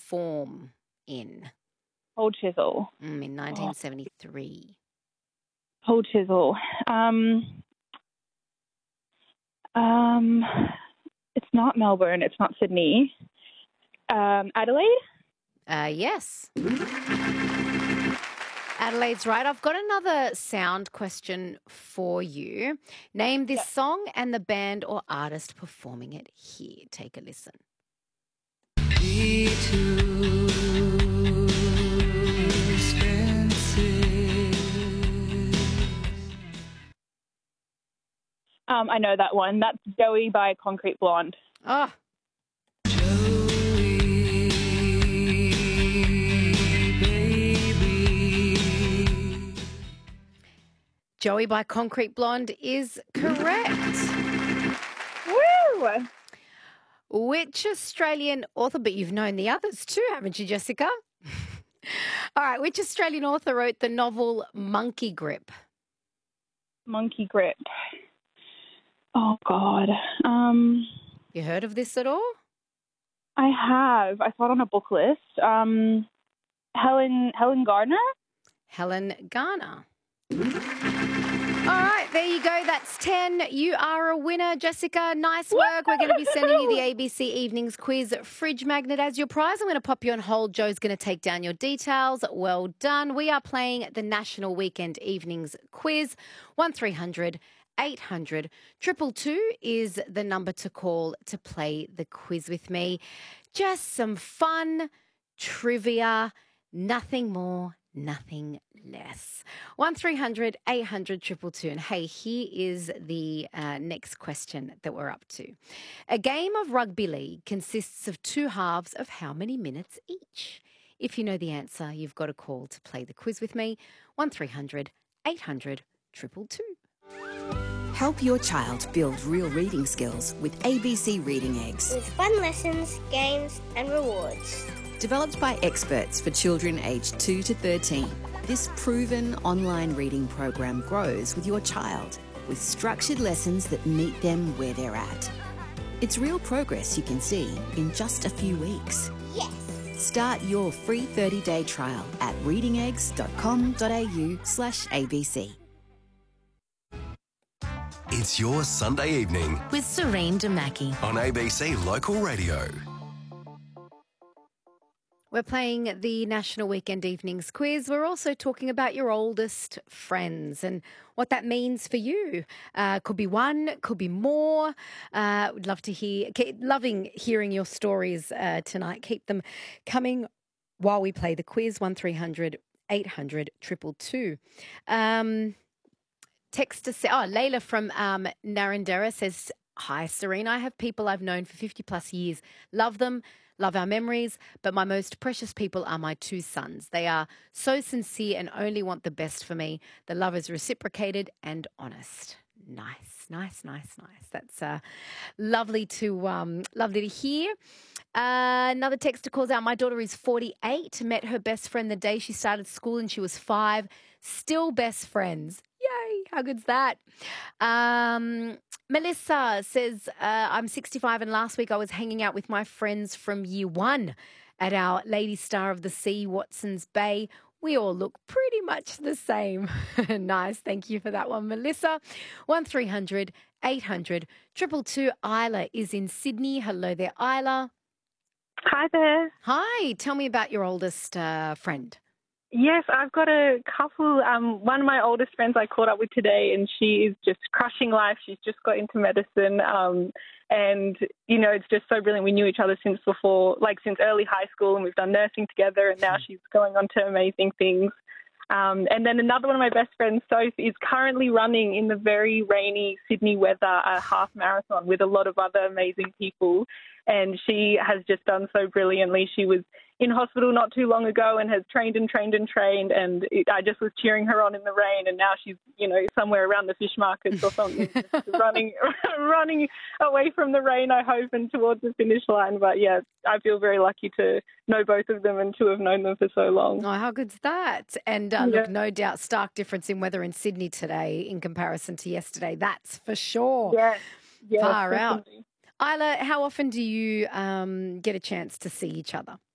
perform in? Old Chisel. In 1973. Old Chisel. It's not Melbourne. It's not Sydney. Adelaide? Yes. Adelaide's right. I've got another sound question for you. Name this song and the band or artist performing it here. Take a listen. I know that one. That's Joey by Concrete Blonde. Oh. Joey by Concrete Blonde is correct. Woo! Which Australian author, but you've known the others too, haven't you, Jessica? All right, which Australian author wrote the novel Monkey Grip? Monkey Grip. Oh, God. You heard of this at all? I have. I saw it on a book list. Helen Gardner? Helen Garner. All right, there you go. That's 10. You are a winner, Jessica. Nice work. We're going to be sending you the ABC Evenings Quiz Fridge Magnet as your prize. I'm going to pop you on hold. Joe's going to take down your details. Well done. We are playing the National Weekend Evenings Quiz. 1300 800 222 is the number to call to play the quiz with me. Just some fun trivia, nothing more, nothing less. 1300 800 222. And hey, here is the next question that we're up to. A game of rugby league consists of two halves of how many minutes each? If you know the answer, you've got a call to play the quiz with me. 1300 800 222. Help your child build real reading skills with ABC Reading Eggs. With fun lessons, games and rewards. Developed by experts for children aged 2 to 13, this proven online reading program grows with your child with structured lessons that meet them where they're at. It's real progress you can see in just a few weeks. Yes! Start your free 30-day trial at readingeggs.com.au/ABC. It's your Sunday evening with Serene Damaki on ABC Local Radio. We're playing the National Weekend Evenings Quiz. We're also talking about your oldest friends and what that means for you. Could be one, could be more. Would love to loving hearing your stories tonight. Keep them coming while we play the quiz. 1300 800 222. Text to say, Layla from Narrandera says, hi, Serena. I have people I've known for 50 plus years. Love them, love our memories, but my most precious people are my two sons. They are so sincere and only want the best for me. The love is reciprocated and honest. Nice. That's lovely to hear. Another texter calls out, my daughter is 48, met her best friend the day she started school and she was 5, still best friends. Yay, how good's that? Melissa says, I'm 65 and last week I was hanging out with my friends from year 1 at our Lady Star of the Sea, Watson's Bay. We all look pretty much the same. Nice. Thank you for that one, Melissa. 1300 800 222. Isla is in Sydney. Hello there, Isla. Hi there. Hi. Tell me about your oldest friend. Yes, I've got a couple. One of my oldest friends I caught up with today, and she is just crushing life. She's just got into medicine, and, you know, it's just so brilliant. We knew each other since early high school, and we've done nursing together, and now she's going on to amazing things. And then another one of my best friends, Soph, is currently running in the very rainy Sydney weather a half marathon with a lot of other amazing people. And she has just done so brilliantly. She was in hospital not too long ago and has trained. And I just was cheering her on in the rain. And now she's, you know, somewhere around the fish markets or something, just running away from the rain, I hope, and towards the finish line. But yeah, I feel very lucky to know both of them and to have known them for so long. Oh, how good's that? And look, no doubt, stark difference in weather in Sydney today in comparison to yesterday. That's for sure. Yes, Far definitely. out. Isla, how often do you get a chance to see each other?